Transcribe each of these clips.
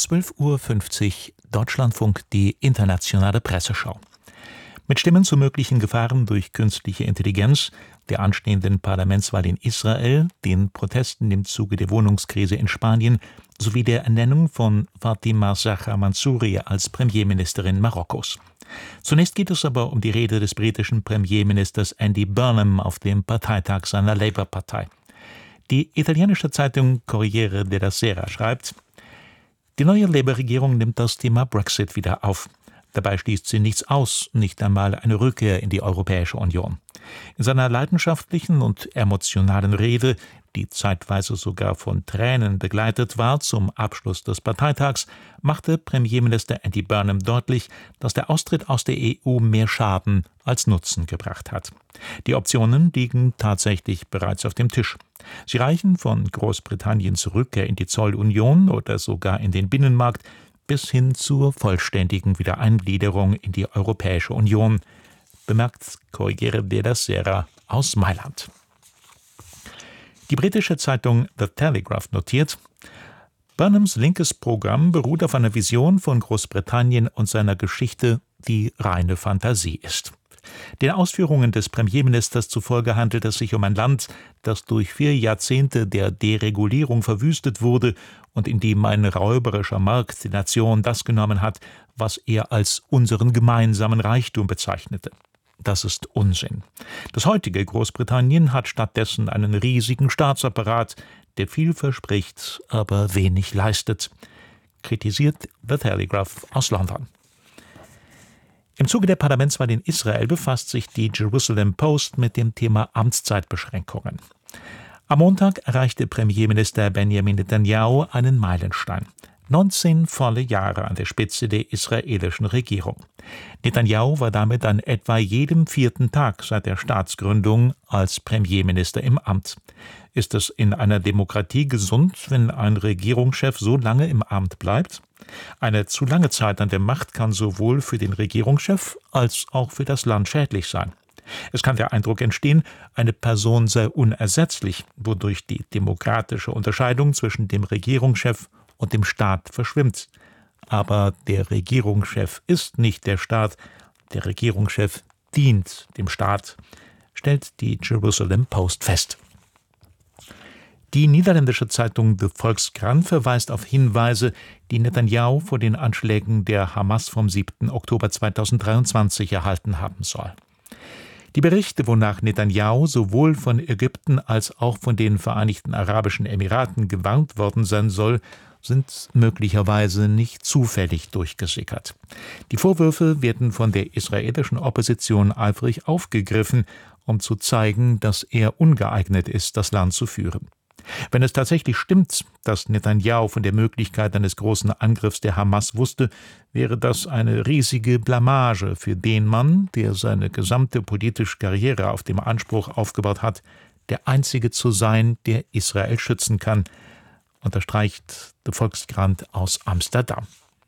12:50 Uhr Deutschlandfunk, die internationale Presseschau. Mit Stimmen zu möglichen Gefahren durch künstliche Intelligenz, der anstehenden Parlamentswahl in Israel, den Protesten im Zuge der Wohnungskrise in Spanien sowie der Ernennung von Fatima Zahra Mansouri als Premierministerin Marokkos. Zunächst geht es aber um die Rede des britischen Premierministers Andy Burnham auf dem Parteitag seiner Labour-Partei. Die italienische Zeitung Corriere della Sera schreibt: Die neue Labour-Regierung nimmt das Thema Brexit wieder auf. Dabei schließt sie nichts aus, nicht einmal eine Rückkehr in die Europäische Union. In seiner leidenschaftlichen und emotionalen Rede, die zeitweise sogar von Tränen begleitet war, zum Abschluss des Parteitags, machte Premierminister Andy Burnham deutlich, dass der Austritt aus der EU mehr Schaden als Nutzen gebracht hat. Die Optionen liegen tatsächlich bereits auf dem Tisch. Sie reichen von Großbritanniens Rückkehr in die Zollunion oder sogar in den Binnenmarkt bis hin zur vollständigen Wiedereingliederung in die Europäische Union, bemerkt Corriere della Sera aus Mailand. Die britische Zeitung The Telegraph notiert: Burnhams linkes Programm beruht auf einer Vision von Großbritannien und seiner Geschichte, die reine Fantasie ist. Den Ausführungen des Premierministers zufolge handelt es sich um ein Land, das durch 4 Jahrzehnte der Deregulierung verwüstet wurde und in dem ein räuberischer Markt die Nation das genommen hat, was er als unseren gemeinsamen Reichtum bezeichnete. Das ist Unsinn. Das heutige Großbritannien hat stattdessen einen riesigen Staatsapparat, der viel verspricht, aber wenig leistet, kritisiert The Telegraph aus London. Im Zuge der Parlamentswahl in Israel befasst sich die Jerusalem Post mit dem Thema Amtszeitbeschränkungen. Am Montag erreichte Premierminister Benjamin Netanyahu einen Meilenstein: 19 volle Jahre an der Spitze der israelischen Regierung. Netanyahu war damit an etwa jedem 4. Tag seit der Staatsgründung als Premierminister im Amt. Ist es in einer Demokratie gesund, wenn ein Regierungschef so lange im Amt bleibt? Eine zu lange Zeit an der Macht kann sowohl für den Regierungschef als auch für das Land schädlich sein. Es kann der Eindruck entstehen, eine Person sei unersetzlich, wodurch die demokratische Unterscheidung zwischen dem Regierungschef und dem Staat verschwimmt. Aber der Regierungschef ist nicht der Staat, der Regierungschef dient dem Staat, stellt die Jerusalem Post fest. Die niederländische Zeitung De Volkskrant verweist auf Hinweise, die Netanyahu vor den Anschlägen der Hamas vom 7. Oktober 2023 erhalten haben soll. Die Berichte, wonach Netanyahu sowohl von Ägypten als auch von den Vereinigten Arabischen Emiraten gewarnt worden sein soll, sind möglicherweise nicht zufällig durchgesickert. Die Vorwürfe werden von der israelischen Opposition eifrig aufgegriffen, um zu zeigen, dass er ungeeignet ist, das Land zu führen. Wenn es tatsächlich stimmt, dass Netanyahu von der Möglichkeit eines großen Angriffs der Hamas wusste, wäre das eine riesige Blamage für den Mann, der seine gesamte politische Karriere auf dem Anspruch aufgebaut hat, der Einzige zu sein, der Israel schützen kann, unterstreicht der Volkskrant aus Amsterdam.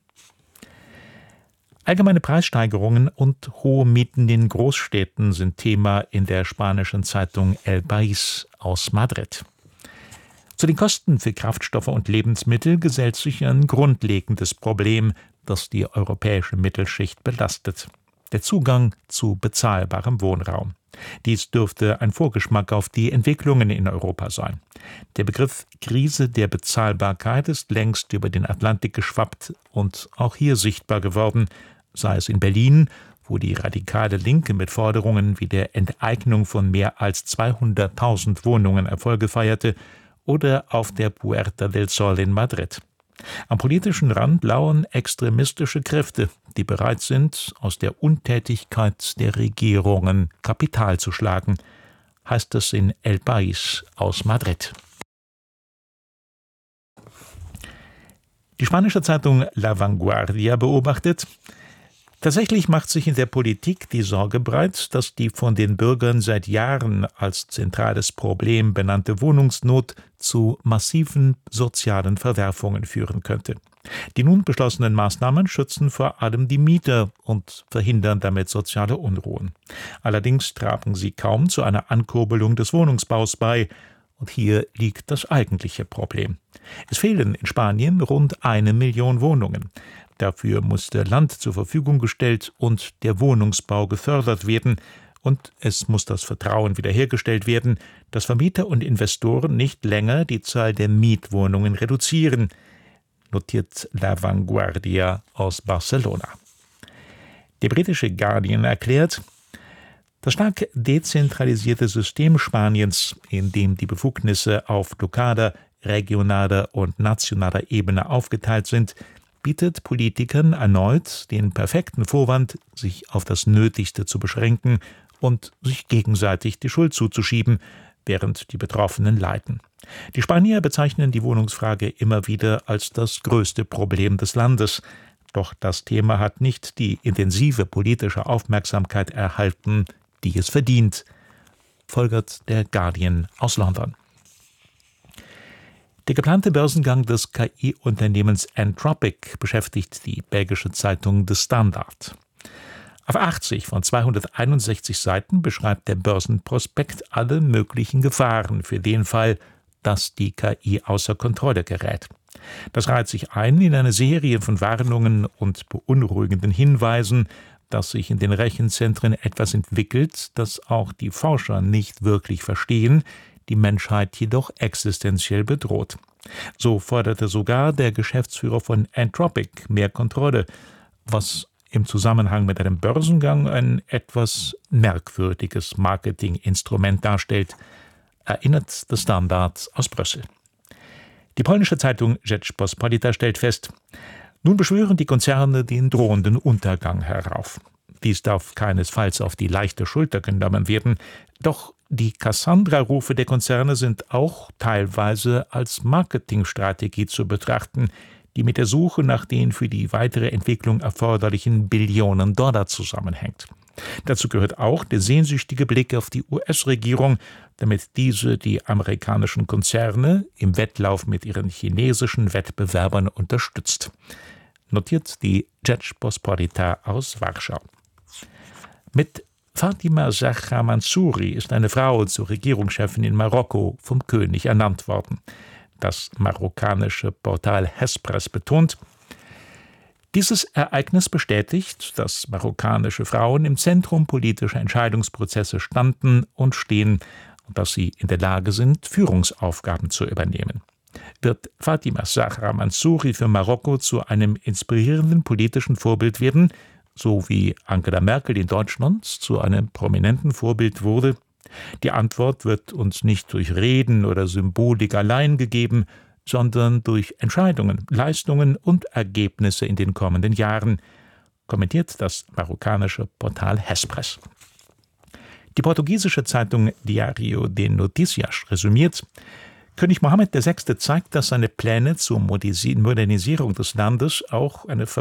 Allgemeine Preissteigerungen und hohe Mieten in Großstädten sind Thema in der spanischen Zeitung El País aus Madrid. Zu den Kosten für Kraftstoffe und Lebensmittel gesellt sich ein grundlegendes Problem, das die europäische Mittelschicht belastet: der Zugang zu bezahlbarem Wohnraum. Dies dürfte ein Vorgeschmack auf die Entwicklungen in Europa sein. Der Begriff Krise der Bezahlbarkeit ist längst über den Atlantik geschwappt und auch hier sichtbar geworden, sei es in Berlin, wo die radikale Linke mit Forderungen wie der Enteignung von mehr als 200.000 Wohnungen Erfolge feierte, oder auf der Puerta del Sol in Madrid. Am politischen Rand lauern extremistische Kräfte, die bereit sind, aus der Untätigkeit der Regierungen Kapital zu schlagen, heißt es in El País aus Madrid. Die spanische Zeitung La Vanguardia beobachtet: Tatsächlich macht sich in der Politik die Sorge breit, dass die von den Bürgern seit Jahren als zentrales Problem benannte Wohnungsnot zu massiven sozialen Verwerfungen führen könnte. Die nun beschlossenen Maßnahmen schützen vor allem die Mieter und verhindern damit soziale Unruhen. Allerdings tragen sie kaum zu einer Ankurbelung des Wohnungsbaus bei Und hier liegt das eigentliche Problem. Es fehlen in Spanien rund 1 Million Wohnungen. Dafür musste Land zur Verfügung gestellt und der Wohnungsbau gefördert werden. Und es muss das Vertrauen wiederhergestellt werden, dass Vermieter und Investoren nicht länger die Zahl der Mietwohnungen reduzieren, notiert La Vanguardia aus Barcelona. Der britische Guardian erklärt, das stark dezentralisierte System Spaniens, in dem die Befugnisse auf lokaler, regionaler und nationaler Ebene aufgeteilt sind, bietet Politikern erneut den perfekten Vorwand, sich auf das Nötigste zu beschränken und sich gegenseitig die Schuld zuzuschieben, während die Betroffenen leiden. Die Spanier bezeichnen die Wohnungsfrage immer wieder als das größte Problem des Landes. Doch das Thema hat nicht die intensive politische Aufmerksamkeit erhalten, die es verdient, folgert der Guardian aus London. Der geplante Börsengang des KI-Unternehmens Anthropic beschäftigt die belgische Zeitung The Standard. Auf 80 von 261 Seiten beschreibt der Börsenprospekt alle möglichen Gefahren für den Fall, dass die KI außer Kontrolle gerät. Das reiht sich ein in eine Serie von Warnungen und beunruhigenden Hinweisen, dass sich in den Rechenzentren etwas entwickelt, das auch die Forscher nicht wirklich verstehen, die Menschheit jedoch existenziell bedroht. So forderte sogar der Geschäftsführer von Anthropic mehr Kontrolle, was im Zusammenhang mit einem Börsengang ein etwas merkwürdiges Marketinginstrument darstellt, erinnert der Standard aus Brüssel. Die polnische Zeitung Rzeczpospolita stellt fest, nun beschwören die Konzerne den drohenden Untergang herauf. Dies darf keinesfalls auf die leichte Schulter genommen werden, doch die Cassandra-Rufe der Konzerne sind auch teilweise als Marketingstrategie zu betrachten, die mit der Suche nach den für die weitere Entwicklung erforderlichen Billionen Dollar zusammenhängt. Dazu gehört auch der sehnsüchtige Blick auf die US-Regierung, damit diese die amerikanischen Konzerne im Wettlauf mit ihren chinesischen Wettbewerbern unterstützt, notiert die Rzeczpospolita aus Warschau. Mit Fatima Zahra Mansouri ist eine Frau zur Regierungschefin in Marokko vom König ernannt worden. Das marokkanische Portal Hespres betont, dieses Ereignis bestätigt, dass marokkanische Frauen im Zentrum politischer Entscheidungsprozesse standen und stehen und dass sie in der Lage sind, Führungsaufgaben zu übernehmen. Wird Fatima Zahra Mansouri für Marokko zu einem inspirierenden politischen Vorbild werden, so wie Angela Merkel in Deutschland zu einem prominenten Vorbild wurde? Die Antwort wird uns nicht durch Reden oder Symbolik allein gegeben, sondern durch Entscheidungen, Leistungen und Ergebnisse in den kommenden Jahren, kommentiert das marokkanische Portal Hespres. Die portugiesische Zeitung Diário de Notícias resümiert, König Mohammed VI. Zeigt, dass seine Pläne zur Modernisierung des Landes auch eine